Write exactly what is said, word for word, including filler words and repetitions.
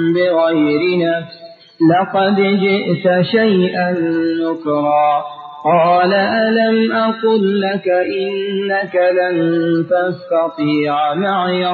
بغير نفس لقد جئت شيئا نكرا قال ألم أقل لك إنك لن تستطيع معي